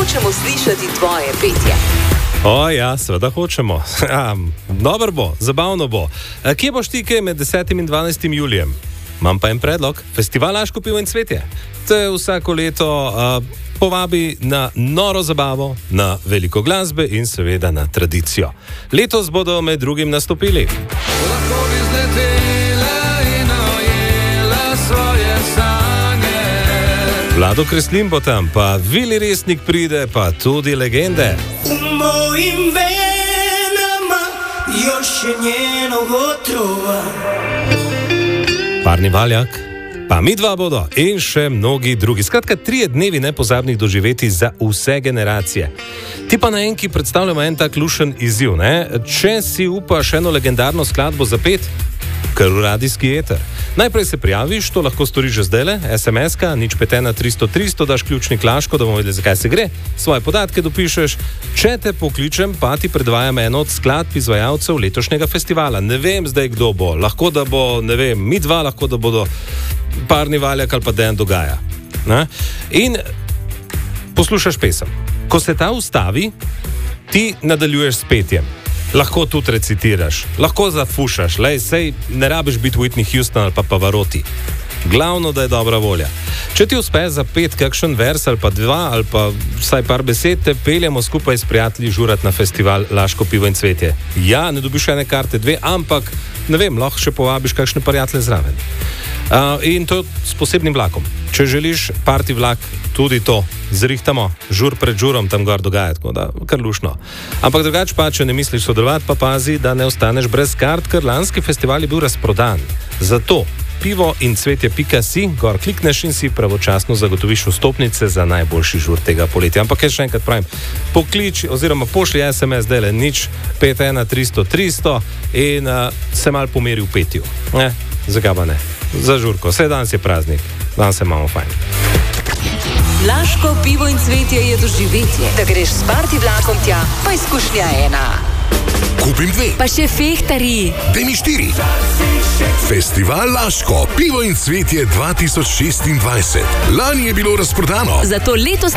hočemo slišati tvoje petje. O ja, seveda hočemo. Dobro bo, zabavno bo. Kje boš ti kaj med 10. in 12. julijem? Imam pa en predlog. Festival Laško pivo in cvetje. Te vsako leto povabi na noro zabavo, na veliko glasbe in seveda na tradicijo. Letos bodo med drugim nastopili Vlado Kreslin bo tam, pa Vili Resnik pride, pa tudi legende. Mojim venama još je njenog otrova. Parni Valjak, pa Midva bodo in še mnogi drugi. Skratka, 3 dnevi nepozabnih doživeti za vse generacije. Ti pa naenki predstavljamo en tak lušen izziv, ne? Če si upaš eno legendarno skladbo zapet, kar v radijski eter. Najprej se prijaviš, to lahko storiš že zdajle, SMS-ka, 051 300 300, daš ključnik Laško, da bomo vedeli, zakaj se gre, svoje podatke dopišeš. Če te pokličem, pa ti predvajam eno od skladb izvajalcev letošnjega festivala. Ne vem zdaj, kdo bo. Lahko, da bo, ne vem, Midva, lahko, da bodo Parni Valjak ali pa Dejan Dogaja. Ne? In poslušaš pesem. Ko se ta ustavi, ti nadaljuješ s petjem. Lahko tudi recitiraš, lahko zafušaš, lej, sej ne rabiš biti Whitney Houston ali pa Pavarotti. Glavno, da je dobra volja. Če ti uspe zapet kakšen vers ali pa 2 ali pa vsaj par besed, te peljemo skupaj s prijatelji žurat na festival Laško pivo in cvetje. Ja, ne dobiš ene karte 2, ampak ne vem, lahko še povabiš kakšne prijatelje zraven. In to s posebnim vlakom. Če želiš party vlak, tudi to zrihtamo, žur pred žurom tam gor dogaja, tako da kar lušno. Ampak drugače pa, če ne misliš sodelovati, pa pazi, da ne ostaneš brez kart, ker lanski festival je bil razprodan. Zato pivo in cvetje.si, gor klikneš in si pravočasno zagotoviš vstopnice za najboljši žur tega poletja. Ampak jaz še enkrat pravim, poklič oziroma pošli SMS dele 051 300 300 in se mal pomeri v petju. Zakaj pa ne? Za žurko. Vse danes je praznik. Danes se imamo fajn. Laško pivo in cvetje je doživetje. Da greš s party vlakom tja, pa izkušnja ena. Kupim 2. Pa še fehtari. Daj mi 4. Festival Laško pivo in cvetje 2026. Lani je bilo razprodano. Zato letos